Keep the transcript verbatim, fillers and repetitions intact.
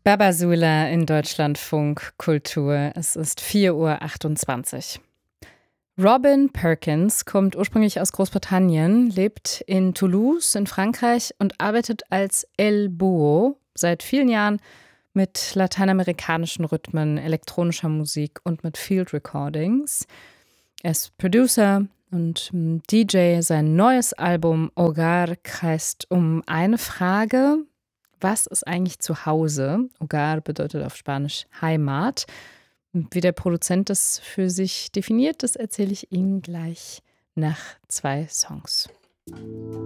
Babasula in Deutschlandfunk Kultur. Es ist vier Uhr achtundzwanzig. Robin Perkins kommt ursprünglich aus Großbritannien, lebt in Toulouse in Frankreich und arbeitet als El Búho seit vielen Jahren mit lateinamerikanischen Rhythmen, elektronischer Musik und mit Field Recordings. Er ist Producer und D J. Sein neues Album Hogar kreist um eine Frage: Was ist eigentlich zu Hause? Hogar bedeutet auf Spanisch Heimat. Und wie der Produzent das für sich definiert, das erzähle ich Ihnen gleich nach zwei Songs.